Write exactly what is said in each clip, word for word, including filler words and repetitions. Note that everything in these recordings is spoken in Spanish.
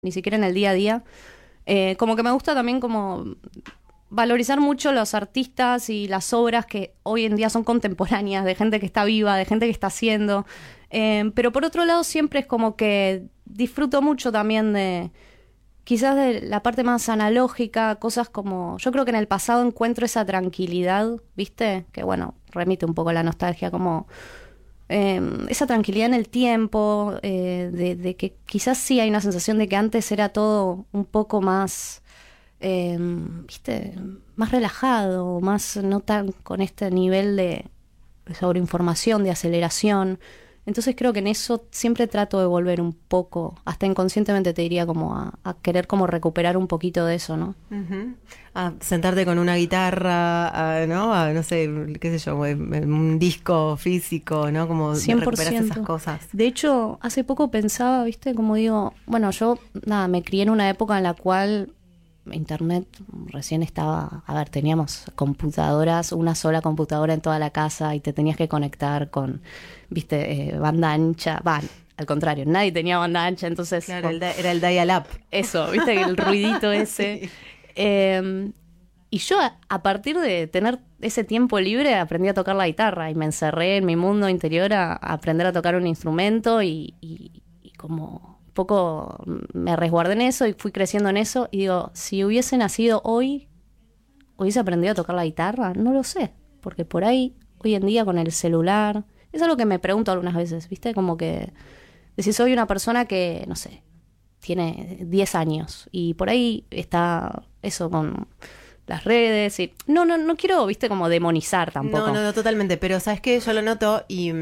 ni siquiera en el día a día. Eh, como que me gusta también como valorizar mucho los artistas y las obras que hoy en día son contemporáneas, de gente que está viva, de gente que está haciendo. Eh, pero por otro lado siempre es como que disfruto mucho también de, quizás de la parte más analógica, cosas como, yo creo que en el pasado encuentro esa tranquilidad, ¿viste? Que bueno, remite un poco a la nostalgia, como eh, esa tranquilidad en el tiempo, eh, de, de que quizás sí hay una sensación de que antes era todo un poco más, eh, ¿viste? Más relajado, más no tan con este nivel de sobreinformación, de aceleración. Entonces creo que en eso siempre trato de volver un poco, hasta inconscientemente te diría, como a, a querer como recuperar un poquito de eso, ¿no? Uh-huh. A sentarte con una guitarra, a, ¿no? A, no sé, qué sé yo, un disco físico, ¿no? Como cien por ciento. recuperas esas cosas. De hecho, hace poco pensaba, ¿viste? Como digo, bueno, yo, nada, me crié en una época en la cual internet recién estaba, a ver, teníamos computadoras, una sola computadora en toda la casa y te tenías que conectar con, viste, eh, banda ancha, va, al contrario, nadie tenía banda ancha, entonces... Claro, el da, era el dial-up. Eso, viste, el ruidito ese. Sí. Eh, y yo a, a partir de tener ese tiempo libre aprendí a tocar la guitarra y me encerré en mi mundo interior a, a aprender a tocar un instrumento y, y, y como... poco me resguardé en eso y fui creciendo en eso y digo, si hubiese nacido hoy, ¿hubiese aprendido a tocar la guitarra? No lo sé, porque por ahí, hoy en día con el celular, es algo que me pregunto algunas veces, ¿viste? Como que, si soy una persona que, no sé, tiene diez años y por ahí está eso con las redes y... No, no, no quiero, ¿viste? Como demonizar tampoco. No, no, no, totalmente, pero ¿sabes qué? Yo lo noto y...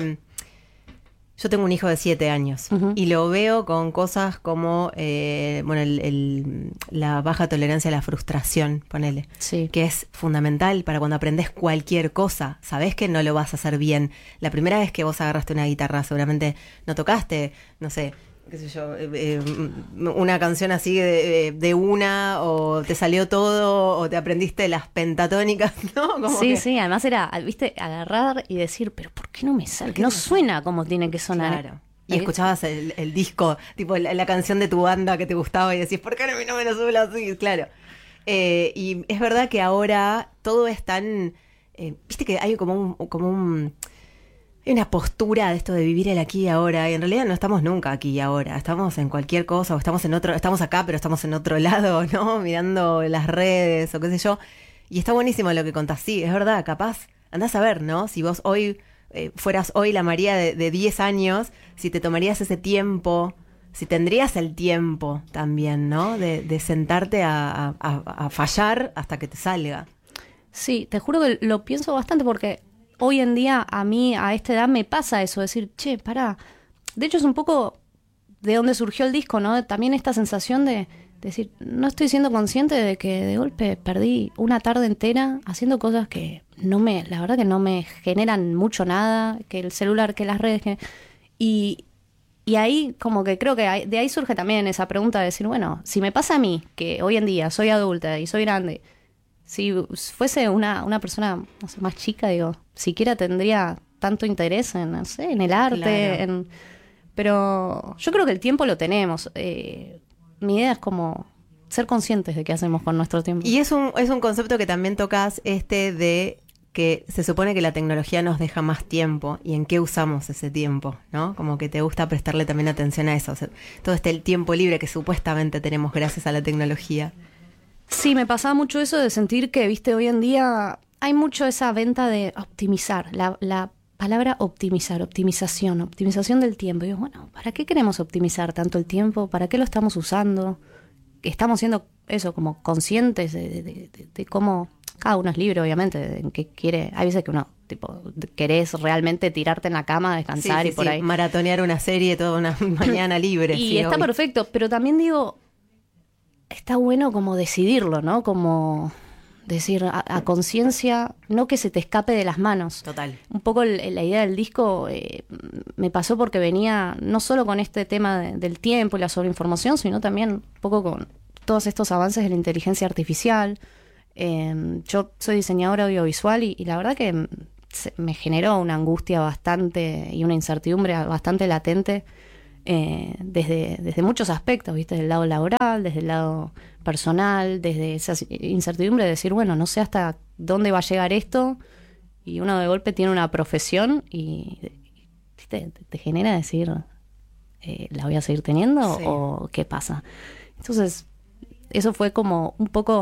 Yo tengo un hijo de siete años uh-huh. y lo veo con cosas como eh, bueno, el, el, la baja tolerancia a la frustración, ponele, sí. que es fundamental para cuando aprendes cualquier cosa. Sabés que no lo vas a hacer bien. La primera vez que vos agarraste una guitarra seguramente no tocaste, no sé, qué sé yo, eh, eh, una canción así de, de una, o te salió todo, o te aprendiste las pentatónicas, ¿no? Como sí, que... sí, además era, viste, agarrar y decir, pero ¿por qué no me sale? No, no suena como tiene que sonar. Claro. Y escuchabas el, el disco, tipo la, la canción de tu banda que te gustaba y decís, ¿por qué no, no me lo sube así? Claro. Eh, y es verdad que ahora todo es tan... Eh, viste que hay como un... Como un Hay una postura de esto de vivir el aquí y ahora, y en realidad no estamos nunca aquí y ahora, estamos en cualquier cosa, o estamos en otro, estamos acá, pero estamos en otro lado, ¿no? Mirando las redes, o qué sé yo. Y está buenísimo lo que contás, sí, es verdad, capaz, andás a ver, ¿no? Si vos hoy eh, fueras hoy la María de, de diez años, si te tomarías ese tiempo, si tendrías el tiempo también, ¿no? De, de sentarte a, a, a fallar hasta que te salga. Sí, te juro que lo pienso bastante porque... Hoy en día, a mí, a esta edad, me pasa eso, decir, che, pará. De hecho, es un poco de dónde surgió el disco, ¿no? También esta sensación de decir, no estoy siendo consciente de que de golpe perdí una tarde entera haciendo cosas que no me, la verdad que no me generan mucho nada, que el celular, que las redes, que... Y, y ahí como que creo que hay, de ahí surge también esa pregunta de decir, bueno, si me pasa a mí, que hoy en día soy adulta y soy grande... Si fuese una, una persona, no sé, más chica, digo, siquiera tendría tanto interés en, no sé, en el arte, claro. en, pero yo creo que el tiempo lo tenemos. Eh, mi idea es como ser conscientes de qué hacemos con nuestro tiempo. Y es un, es un concepto que también tocas, este de que se supone que la tecnología nos deja más tiempo y en qué usamos ese tiempo, ¿no? Como que te gusta prestarle también atención a eso. O sea, todo este el tiempo libre que supuestamente tenemos gracias a la tecnología. Sí, me pasaba mucho eso de sentir que, viste, hoy en día hay mucho esa venta de optimizar, la, la palabra optimizar, optimización, optimización del tiempo. Y digo, bueno, ¿para qué queremos optimizar tanto el tiempo? ¿Para qué lo estamos usando? Estamos siendo eso, como conscientes de, de, de, de cómo, cada uno es libre, obviamente, en qué quiere. Hay veces que uno, tipo, querés realmente tirarte en la cama, descansar sí, sí, y por sí. ahí. Maratonear una serie toda una mañana libre. Y sí, está obvio. perfecto, pero también digo... Está bueno como decidirlo, ¿no? Como decir a, a conciencia, no que se te escape de las manos. Total. Un poco el, la idea del disco eh, me pasó porque venía no solo con este tema de, del tiempo y la sobreinformación, sino también un poco con todos estos avances de la inteligencia artificial. Eh, yo soy diseñadora audiovisual y, y la verdad que se, me generó una angustia bastante y una incertidumbre bastante latente eh, desde, desde muchos aspectos, ¿viste? Desde el lado laboral, desde el lado personal, desde esa incertidumbre de decir, bueno, no sé hasta dónde va a llegar esto, y uno de golpe tiene una profesión y, ¿viste? Te, te genera decir, eh, ¿la voy a seguir teniendo sí. o qué pasa? Entonces, eso fue como un poco...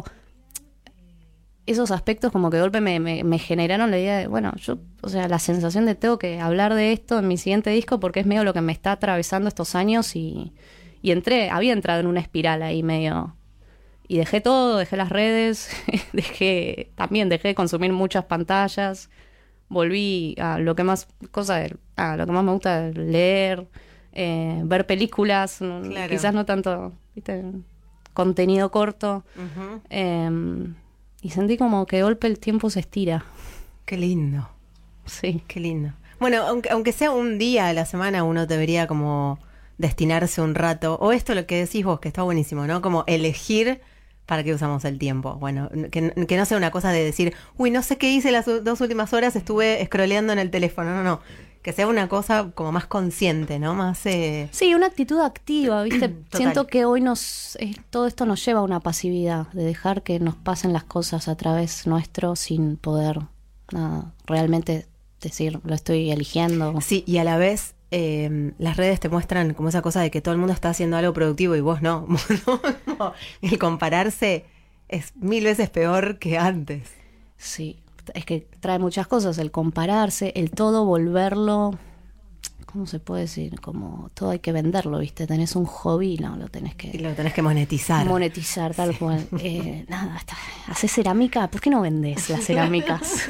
Esos aspectos como que de golpe me, me, me generaron la idea de, bueno, yo, o sea, la sensación de tengo que hablar de esto en mi siguiente disco porque es medio lo que me está atravesando estos años y, y entré, había entrado en una espiral ahí medio... Y dejé todo, dejé las redes, dejé, también dejé de consumir muchas pantallas, volví a lo que más, cosa de, a lo que más me gusta, leer, eh, ver películas, claro. Quizás no tanto, ¿viste? Contenido corto. Uh-huh. Eh, y sentí como que de golpe el tiempo se estira. Qué lindo. Sí. Qué lindo. Bueno, aunque, aunque sea un día a la semana, uno debería como destinarse un rato, o esto lo que decís vos, que está buenísimo, ¿no? Como elegir para qué usamos el tiempo. Bueno, que, que no sea una cosa de decir, uy, no sé qué hice las dos últimas horas, estuve scrolleando en el teléfono. No, no. Que sea una cosa como más consciente, ¿no? Más... Eh... Sí, una actitud activa, ¿viste? Siento que hoy nos eh, todo esto nos lleva a una pasividad, de dejar que nos pasen las cosas a través nuestro sin poder nada, realmente decir, lo estoy eligiendo. Sí, y a la vez eh, las redes te muestran como esa cosa de que todo el mundo está haciendo algo productivo y vos no. no, no. El compararse es mil veces peor que antes. Sí, es que trae muchas cosas, el compararse, el todo volverlo, ¿cómo se puede decir? Como todo hay que venderlo, ¿viste? Tenés un hobby, no, lo tenés que... Y lo tenés que monetizar. Monetizar, tal sí. cual. Eh, nada, está, haces cerámica, ¿por qué no vendés las cerámicas?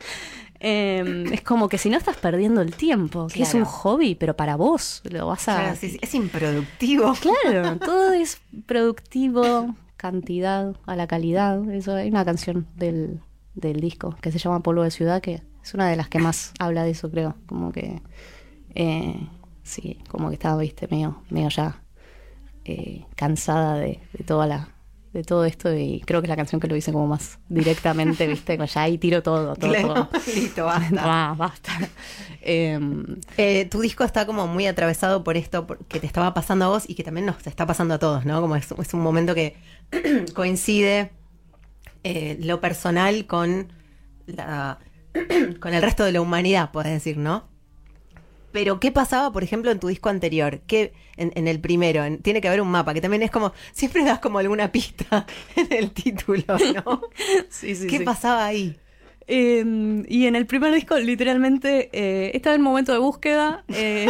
Eh, es como que si no estás perdiendo el tiempo, que claro. es un hobby, pero para vos lo vas a... Claro, sí, sí. Es improductivo. Claro, todo es productivo, cantidad a la calidad. Eso, hay una canción del, del disco que se llama Polvo de Ciudad, que es una de las que más habla de eso, creo. Como que, eh, sí, como que estaba, viste, medio, medio ya eh, cansada de, de toda la... de todo esto, y creo que es la canción que lo dice como más directamente, ¿viste? Ya ahí tiro todo, todo, claro, todo. Listo, basta. Ah, basta. Eh, eh, tu disco está como muy atravesado por esto que te estaba pasando a vos y que también nos está pasando a todos, ¿no? Como es, es un momento que coincide eh, lo personal con la con el resto de la humanidad, podés decir, ¿no? Pero, ¿qué pasaba, por ejemplo, en tu disco anterior? ¿Qué, en, en el primero? En, tiene que haber un mapa, que también es como... Siempre das como alguna pista en el título, ¿no? Sí, sí, ¿Qué sí. pasaba ahí? Eh, y en el primer disco, literalmente, eh, estaba en momento de búsqueda. Eh,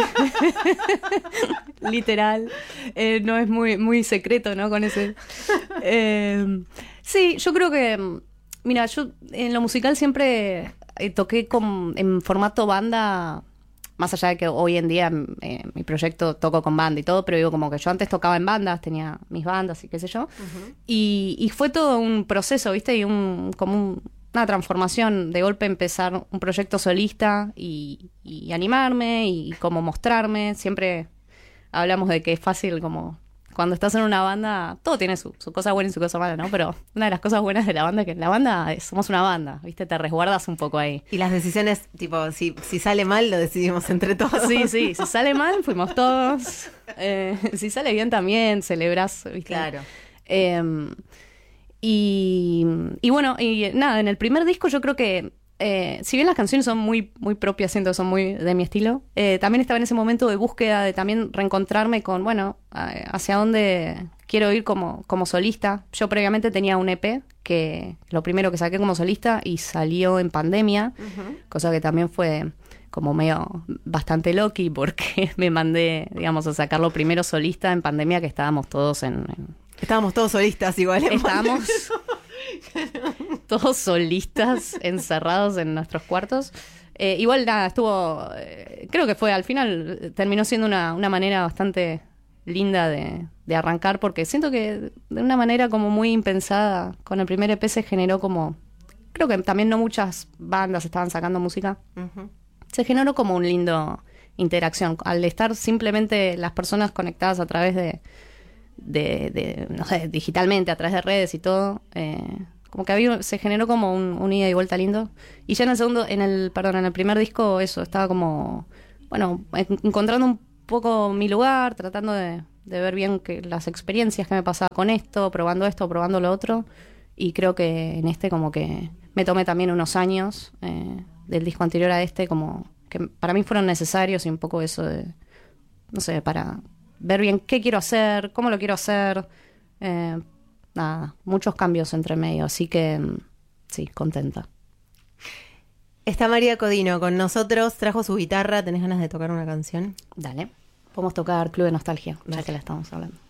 literal. Eh, no es muy, muy secreto, ¿no? Con ese... Eh, sí, yo creo que... Mira, yo en lo musical siempre eh, toqué con, en formato banda... Más allá de que hoy en día eh, mi proyecto toco con banda y todo, pero digo como que yo antes tocaba en bandas, tenía mis bandas y qué sé yo. Uh-huh. Y, y fue todo un proceso, ¿viste? Y un como un, una transformación. De golpe empezar un proyecto solista y, y animarme y como mostrarme. Siempre hablamos de que es fácil como... Cuando estás en una banda, todo tiene su, su cosa buena y su cosa mala, ¿no? Pero una de las cosas buenas de la banda es que la banda, es, somos una banda, ¿viste? Te resguardas un poco ahí. Y las decisiones, tipo, si, si sale mal, lo decidimos entre todos. Sí, sí, si sale mal, fuimos todos. Eh, si sale bien también, celebrás, ¿viste? Claro. Eh, y, y bueno, y nada, en el primer disco yo creo que Eh, si bien las canciones son muy, muy propias, siento que son muy de mi estilo, eh, también estaba en ese momento de búsqueda, de también reencontrarme con, bueno, eh, hacia dónde quiero ir como, como solista. Yo previamente tenía un E P, que lo primero que saqué como solista y salió en pandemia, uh-huh. cosa que también fue como medio bastante loqui, porque me mandé, digamos, a sacarlo primero solista en pandemia, que estábamos todos en... en... Estábamos todos solistas igual. En estábamos... todos solistas, encerrados en nuestros cuartos. Eh, igual nada, estuvo... Eh, creo que fue, al final, terminó siendo una, una manera bastante linda de, de arrancar, porque siento que de una manera como muy impensada, con el primer E P se generó como... Creo que también no muchas bandas estaban sacando música. Uh-huh. Se generó como un lindo interacción. Al estar simplemente las personas conectadas a través de... De, de, no sé, digitalmente, a través de redes y todo, eh, como que había, se generó como un, un ida y vuelta lindo. Y ya en el segundo, en el, perdón, en el primer disco, eso, estaba como, bueno, encontrando un poco mi lugar, tratando de, de ver bien que las experiencias que me pasaba con esto, probando esto, probando lo otro. Y creo que en este como que me tomé también unos años eh, del disco anterior a este, como que para mí fueron necesarios y un poco eso de, no sé, para ver bien qué quiero hacer, cómo lo quiero hacer. Eh, nada, muchos cambios entre medio, así que sí, contenta. Está María Codino con nosotros, trajo su guitarra. ¿Tenés ganas de tocar una canción? Dale, podemos tocar Club de Nostalgia, Dale. ya que la estamos hablando.